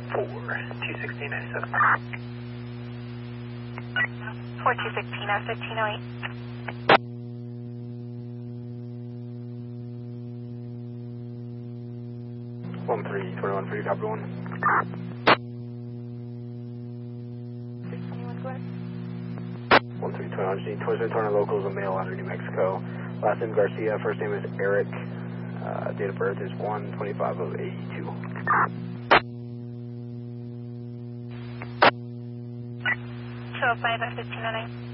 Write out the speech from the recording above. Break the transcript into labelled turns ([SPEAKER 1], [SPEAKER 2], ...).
[SPEAKER 1] 21697.
[SPEAKER 2] 4216 at 1508.
[SPEAKER 1] 1321 for you, copy 1.
[SPEAKER 2] 321, go ahead.
[SPEAKER 1] 1321, Gene, 2720 locals, a male out of New Mexico. Last name Garcia, first name is Eric. Date of birth is 1/25 of 82.
[SPEAKER 2] 205 at 1509.